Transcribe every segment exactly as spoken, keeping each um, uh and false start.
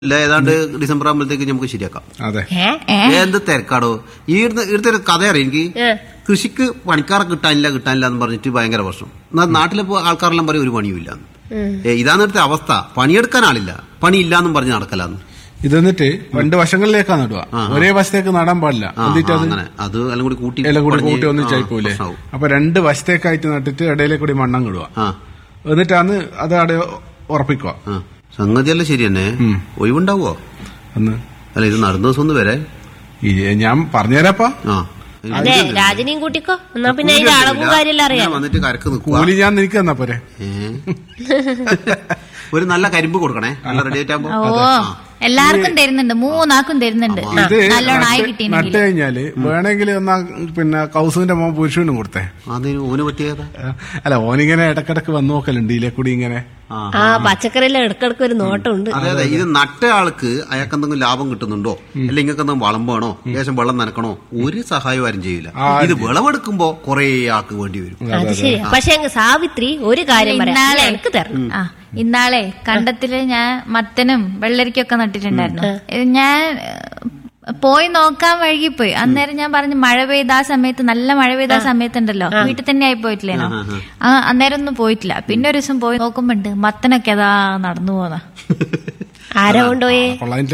ഇല്ല ഏതാണ്ട് ഡിസംബർ ആകുമ്പോഴത്തേക്ക് നമുക്ക് ശരിയാക്കാം. അതെ, എന്ത് തിരക്കാടോ ഈ ഇവിടുത്തെ ഒരു കഥ അറിയാം എനിക്ക്. കൃഷിക്ക് പണിക്കാരെ കിട്ടാനില്ല കിട്ടാനില്ല എന്ന് പറഞ്ഞിട്ട് ഭയങ്കര പ്രശ്നം. എന്നാൽ നാട്ടിലെ ആൾക്കാരെല്ലാം പറയും ഒരു പണിയും ഇല്ല. ഇതാണ് ഇവിടുത്തെ അവസ്ഥ. പണിയെടുക്കാൻ ആളില്ല, പണി ഇല്ലാന്നും പറഞ്ഞ് നടക്കലാന്ന്. ഇത് എന്നിട്ട് രണ്ട് വശങ്ങളിലേക്കാ നടുക, ഒരേ വശത്തേക്ക് നടാൻ പാടില്ല. അങ്ങനെ അത് എല്ലാം കൂടി കൂട്ടി എല്ലാം കൂടി കൂട്ടി ഒന്നിച്ചായി പോലെ. അപ്പൊ രണ്ട് വശത്തേക്കായിട്ട് നട്ടിട്ട് ഇടയിലേക്ക് കൂടി മണ്ണം കിടുക. എന്നിട്ടാണ് അത് അവിടെ ഉറപ്പിക്കുക. സംഗതിയല്ല ശരി തന്നെ. ഒഴിവുണ്ടാവോ അന്ന്? അല്ല ഇത് നടന്ന ദിവസം ഒന്ന് വരെ ഞാൻ പറഞ്ഞുതരാപ്പാ. അതെ, രാജനെയും കൂട്ടിക്കോ. എന്നാ പിന്നെ അതിന്റെ അളവും കാര്യമെല്ലാം അറിയാം. വന്നിട്ട് കരക്ക് നിൽക്കും. കൂലി ഞാൻ നിനക്ക് തന്നാ പോരെ. ഒരു നല്ല കരിമ്പ് കൊടുക്കണേ, നല്ല റെഡി ആയിട്ടാകുമ്പോ. ഓ, എല്ലാവർക്കും തരുന്നുണ്ട്, മൂന്നാക്കും തരുന്നുണ്ട്. ഇത് നട്ട് കഴിഞ്ഞാല് വേണമെങ്കിൽ എന്നാ പിന്നെ കൗസുവിന്റെ മോൻ പുരുഷനും കൊടുത്തേ. അതിന് ഓന് പറ്റിയതാ. അല്ല, ഓനിങ്ങനെ ഇടക്കിടക്ക് വന്നു നോക്കലുണ്ട് ഇതിലെ കൂടി ഇങ്ങനെ. ആ പച്ചക്കറിയെല്ലാം ഇടക്കിടക്ക് ഒരു നോട്ടമുണ്ട്. അതെ അതെ, ഇത് നട്ട ആൾക്ക് അയാൾക്ക് എന്തെങ്കിലും ലാഭം കിട്ടുന്നുണ്ടോ, അല്ലെങ്കിൽ നിങ്ങൾക്ക് എന്തെങ്കിലും വളം വേണോ, ലേശം വെള്ളം നനക്കണോ, ഒരു സഹായം ആരും ചെയ്യില്ല. ഇത് വിളവെടുക്കുമ്പോ കുറെ ആൾക്ക് വേണ്ടി വരും. അത് ശരിയാ. പക്ഷെ അങ്ങ് സാവിത്രി ഒരു കാര്യം പറയാം, എനിക്ക് തരണം. ആ ഇന്നാളെ കണ്ടത്തില് ഞാൻ മത്തനും വെള്ളരിക്കൊക്കെ നട്ടിട്ടുണ്ടായിരുന്നു. ഞാൻ പോയി നോക്കാൻ വൈകിപ്പോയി. അന്നേരം ഞാൻ പറഞ്ഞു മഴ പെയ്ത ആ സമയത്ത്, നല്ല മഴ പെയ്ത ആ സമയത്തുണ്ടല്ലോ, വീട്ടിൽ തന്നെ ആയി പോയിട്ടില്ലേനോ. ആ അന്നേരം ഒന്നും പോയിട്ടില്ല. പിന്നെ ഒരു ദിവസം പോയി നോക്കുമ്പോണ്ട് മത്തനൊക്കെ അതാ നടന്നു പോന്ന. ആരാ കൊണ്ടുപോയേ?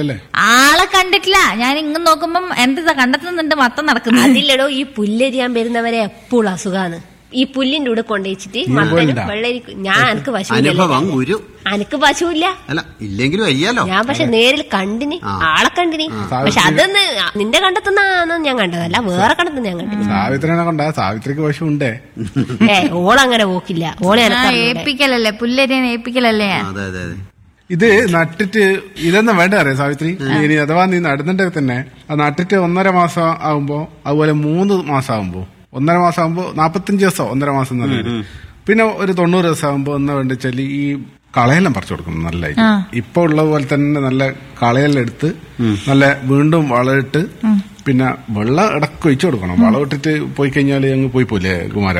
ആളെ കണ്ടിട്ടില്ല. ഞാൻ ഇങ്ങ് നോക്കുമ്പം എന്താ കണ്ടെത്തുന്നുണ്ട് മത്തം നടക്കുന്നു. അതില്ലടോ, ഈ പുല്ലരിയാൻ വരുന്നവരെ എപ്പോഴും അസുഖാണ്. ഈ പുല്ലിന്റെ കൂടെ കൊണ്ടുവച്ചിട്ട് മത്തനും വെള്ളരിക്കും. ഞാൻ എനിക്ക് പശുവില്ല, എനിക്ക് പശുവില്ല. അല്ല ഇല്ലെങ്കിലും അയ്യാലോ. ഞാൻ പക്ഷെ നേരിൽ കണ്ടിനി, ആളെ കണ്ടിനി. പക്ഷെ അതൊന്ന് നിന്റെ കണ്ടെത്തുന്ന ഞാൻ കണ്ടതല്ല, വേറെ കണ്ടെത്തുന്ന ഞാൻ കണ്ടിനി. സാവിത്രിനെ കൊണ്ടാ, സാവിത്രിക്ക് പശു ഉണ്ടേ. ഏ ഓളങ്ങനെ പോക്കില്ല. ഓളെ ഏൽപ്പിക്കലല്ലേ, പുല്ലരിയാൻ ഏൽപ്പിക്കലല്ലേ. അതെ അതെ അതെ. ഇത് നട്ടിട്ട് ഇതൊന്നും വേണ്ട അറിയാം സാവിത്രി. ഇനി അഥവാ നീ നടുന്നുണ്ടെങ്കിൽ തന്നെ അത് നട്ടിട്ട് ഒന്നര മാസം ആകുമ്പോ, അതുപോലെ മൂന്ന് മാസം ആകുമ്പോ, ഒന്നര മാസം ആകുമ്പോ നാപ്പത്തഞ്ച് ദിവസം ഒന്നര മാസം നല്ലത്. പിന്നെ ഒരു തൊണ്ണൂറ് ദിവസം ആകുമ്പോ എന്നാ വേണ്ട വെച്ചാൽ ഈ കളയെല്ലാം പറിച്ചു കൊടുക്കണം നല്ലതായിട്ട്. ഇപ്പൊ ഉള്ള പോലെ തന്നെ നല്ല കളയെല്ലാം എടുത്ത് നല്ല വീണ്ടും വളമിട്ട് പിന്നെ വെള്ളം ഇടക്ക് ഒഴിച്ചു കൊടുക്കണം. വളം ഇട്ടിട്ട് പോയി കഴിഞ്ഞാല് അങ്ങ് പോയി പോലെ കുമാര.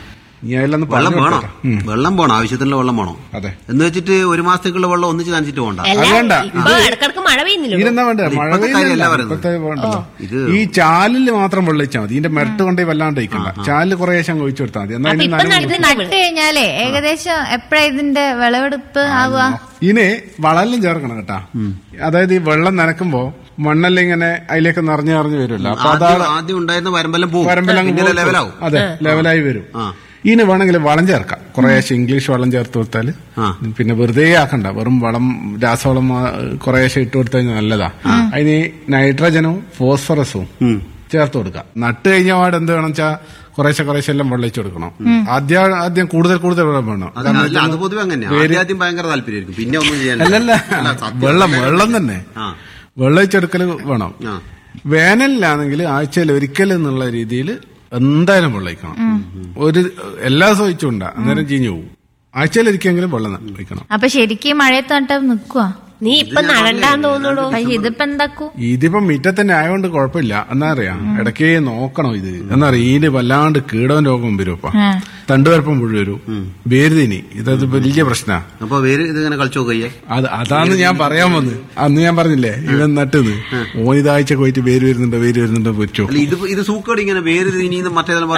വെള്ളം വേണം, വെള്ളം പോണം, ആവശ്യത്തിനുള്ള വെള്ളം വേണം. അതെ, എന്ന് വെച്ചിട്ട് ഒരു മാസത്തേക്കുള്ള വെള്ളം ഒന്നിച്ച് നനച്ചിട്ട് പോകണ്ട. ഇടക്കിടക്ക് മഴ പെയ്യുന്നില്ല. ഇതെന്താ വേണ്ട, മഴ പെയ്യുന്നില്ല. ഈ ചാലില് മാത്രം വെള്ളം ഒഴിച്ചാൽ മതി. ഇതിന്റെ മെരട്ട് കൊണ്ടേ വല്ലാണ്ട് ഒഴിക്കണ്ട. ചാലില് കുറേശ്ശം ഒഴിച്ചു കൊടുത്താൽ മതി. ഇത് നട്ട് കഴിഞ്ഞാലേ ഏകദേശം എപ്പോഴാ ഇതിന്റെ വിളവെടുപ്പ് ആവുക? ഇനി വളമെല്ലാം ചേർക്കണം കേട്ടാ. അതായത് ഈ വെള്ളം നനക്കുമ്പോ മണ്ണെല്ലാം ഇങ്ങനെ അതിലേക്ക് നിറഞ്ഞു നിറഞ്ഞു വരുമല്ലോ. അപ്പൊ അതാണ് ആദ്യം ഉണ്ടായിരുന്ന വരമ്പെല്ലാം വരമ്പെല്ലാം ലെവലാവും. അതെ, ലെവലായി വരും. ഇനി വേണമെങ്കിൽ വളം ചേർക്കാം. കുറേശ്ശെ ഇംഗ്ലീഷ് വളം ചേർത്ത് കൊടുത്താല് പിന്നെ വെറുതെ ആക്കണ്ട. വെറും വളം രാസവളം കുറേശ്ശെ ഇട്ട് കൊടുത്തു കഴിഞ്ഞാൽ നല്ലതാ. അതിന് നൈട്രജനും ഫോസ്ഫറസും ചേർത്ത് കൊടുക്കാം. നട്ട് കഴിഞ്ഞ പാട് എന്ത് വേണം വെച്ചാൽ കുറേശ്ശെ കുറേശ്ശെ എല്ലാം വെള്ളം വെച്ച് കൊടുക്കണം. ആദ്യം ആദ്യം കൂടുതൽ കൂടുതൽ വെള്ളം വേണം. അത് പൊതുവെ അങ്ങനെയാണ്, ഭയങ്കര താല്പര്യമായിരിക്കും. പിന്നെ ഒന്നും ചെയ്യാൻ അല്ലല്ല, വെള്ളം വെള്ളം തന്നെ വെള്ളം വെച്ചെടുക്കൽ വേണം. വേനലിലാണെങ്കിൽ ആഴ്ചയിൽ ഒരിക്കൽ എന്നുള്ള രീതിയിൽ എന്തായാലും വെള്ളം ഒഴിക്കണം. ഒരു എല്ലാ ദിവസവും ഒഴിച്ചുകൊണ്ടാ, അന്നേരം ചീഞ്ഞു പോകും. ആഴ്ചയിൽ ഒരിക്കലെങ്കിലും വെള്ളം ഒഴിക്കണം. അപ്പൊ ശരിക്കും മഴയത്ത് നട്ടാ നിക്കുവാ? നീ ഇപ്പൊ നടണ്ടാന്ന് തോന്നുള്ളൂ. ഇതിപ്പോ എന്താക്കൂ? ഇതിപ്പം മിറ്റത്തന്നെ ആയതുകൊണ്ട് കുഴപ്പമില്ല. എന്നാ അറിയാം, ഇടയ്ക്കേ നോക്കണം. ഇത് എന്നാ അറിയാം, ഇതിന് വല്ലാണ്ട് കീടവും രോഗം വരും. ഇപ്പൊ തണ്ടുവരപ്പം പുഴു വരും, വേരുതിനി. ഇതത് വലിയ പ്രശ്ന. അപ്പൊ വേര് ഇതിങ്ങനെ കളിച്ചോ കയ്യേ. അത് അതാണ് ഞാൻ പറയാൻ വന്നത്. അന്ന് ഞാൻ പറഞ്ഞില്ലേ ഇവൻ നട്ടത് ഓനിതാഴ്ച പോയിട്ട് വേര് വരുന്നുണ്ടോ വേര് വരുന്നുണ്ടോ വെച്ചോ. ഇത് ഇത് സൂക്കടി ഇങ്ങനെ വേര് മറ്റേതെല്ലാം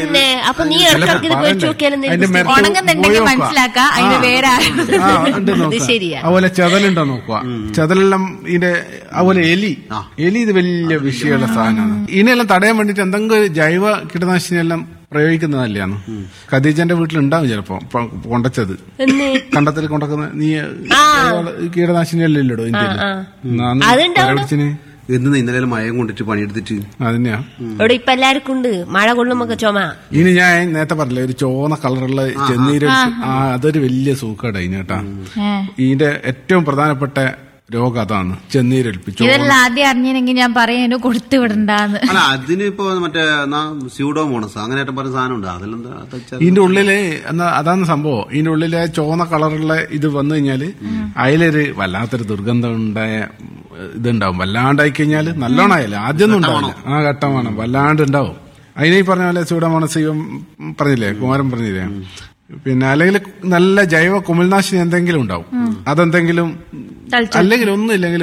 മനസ്സിലാക്കാം. അതുപോലെ ചെതലുണ്ടോ നോക്കുക. ചെതലെല്ലാം ഇതിന്റെ അതുപോലെ എലി എലി ഇത് വലിയ വിഷയമുള്ള സാധനമാണ്. ഇതിനെല്ലാം തടയാൻ വേണ്ടിട്ട് എന്തെങ്കിലും ജൈവ കീടനാശിനി എല്ലാം പ്രയോഗിക്കുന്നതല്ലാണ്. ഖദീജന്റെ വീട്ടിലുണ്ടാവും ചിലപ്പോ കൊണ്ടച്ചത്. കണ്ടത്തിൽ കൊണ്ടക്കുന്ന നീ കീടനാശിനി എല്ലാം ഇല്ലടോ ഇന്ത്യയിൽ. എന്ന് ഇന്നലെ മയം കൊണ്ടിട്ട് പണിയെടുത്തിട്ട് അതന്നെയാ ഇവിടെ ഇപ്പൊ എല്ലാവർക്കും ഉണ്ട് മഴ കൊള്ളുമ്പോ ചുമ. ഇനി ഞാൻ നേരത്തെ പറഞ്ഞില്ലേ ഒരു ചോന്ന കളറുള്ള ചെന്നീര്, അതൊരു വലിയ സൂക്കേടാ ഇതിന് കേട്ടാ. ഇതിന്റെ ഏറ്റവും പ്രധാനപ്പെട്ട രോഗം അതാണ്, ചെന്നീരൽപ്പിച്ചു. ഇതെല്ലാം ആദ്യം അറിഞ്ഞെങ്കിൽ ഞാൻ പറയാനോ കൊടുത്തു വിടണ്ടാന്ന്. അല്ല അതിന് ഇപ്പൊ മറ്റേ സ്യൂഡോമോണസ് അങ്ങനെയായിട്ട് പറഞ്ഞ സാധനം ഉണ്ട്. അതെല്ലാം ഇതിന്റെ ഉള്ളില് എന്നാ അതാണ് സംഭവം. ഇതിന്റെ ഉള്ളിലെ ചോന്ന കളറുള്ള ഇത് വന്നു കഴിഞ്ഞാല് അതിലൊരു വല്ലാത്തൊരു ദുർഗന്ധം ഉണ്ടായ ഇതുണ്ടാവും. വല്ലാണ്ടായി കഴിഞ്ഞാല് നല്ലോണം ആയാലും ആദ്യമൊന്നും ഉണ്ടാവില്ല. ആ ഘട്ടം വേണം, വല്ലാണ്ട് ഉണ്ടാവും. അതിനെ ഈ പറഞ്ഞ പോലെ സ്യൂഡോമോണസ് പറഞ്ഞില്ലേ, കുമാരൻ പറഞ്ഞില്ലേ. പിന്നെ അല്ലെങ്കിൽ നല്ല ജൈവ കുമിൾനാശിനി എന്തെങ്കിലും ഉണ്ടാവും. അതെന്തെങ്കിലും അല്ലെങ്കിൽ ഒന്നും ഇല്ലെങ്കിൽ